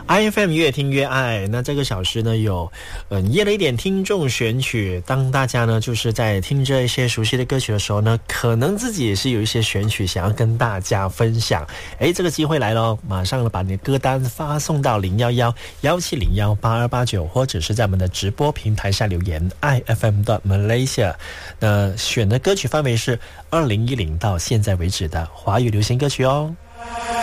IFM 越听越爱。那这个小时呢有夜了一点听众选曲，当大家呢就是在听这一些熟悉的歌曲的时候呢，可能自己也是有一些选曲想要跟大家分享。这个机会来了，马上把你的歌单发送到011-1701-8289，或者是在我们的直播平台下留言 IFM.Malaysia。 那选的歌曲范围是2010到现在为止的华语流行歌曲哦。